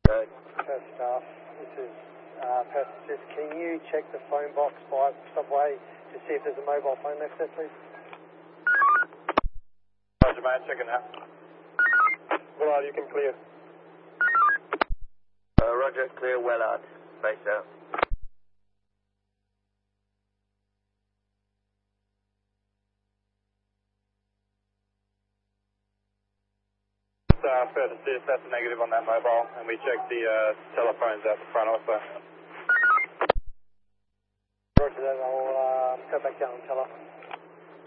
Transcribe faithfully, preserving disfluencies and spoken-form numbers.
Good. First staff, this is uh, Perth Assist. Can you check the phone box by Subway to see if there's a mobile phone left there, please? Roger, mate, checking that. Willard, you can clear. Uh, Roger, clear Willard. Face out. Uh, Perth Assist, that's a negative on that mobile, and we checked the uh, telephones out the front also. Roger that, I'll uh, go back down and tell her.